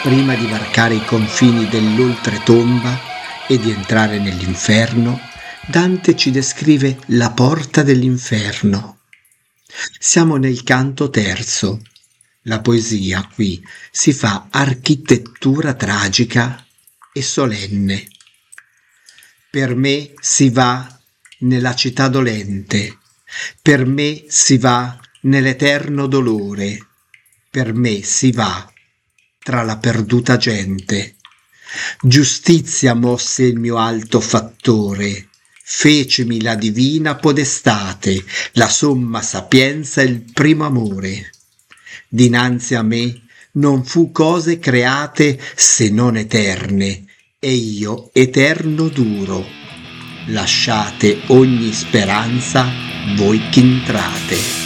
Prima di varcare i confini dell'oltretomba e di entrare nell'inferno, Dante ci descrive la porta dell'inferno. Siamo nel canto terzo. La poesia qui si fa architettura tragica e solenne. Per me si va nella città dolente, per me si va nell'eterno dolore, per me si va tra la perduta gente. Giustizia mosse il mio alto fattore, fecemi la divina podestate, la somma sapienza e il primo amore. Dinanzi a me non fu cose create se non eterne, e io eterno duro. Lasciate ogni speranza voi ch'intrate.